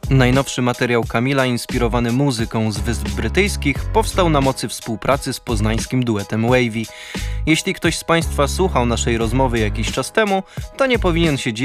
Najnowszy materiał Kamila, inspirowany muzyką z Wysp Brytyjskich, powstał na mocy współpracy z poznańskim duetem Wavy. Jeśli ktoś z Państwa słuchał naszej rozmowy jakiś czas temu, to nie powinien się dziwić,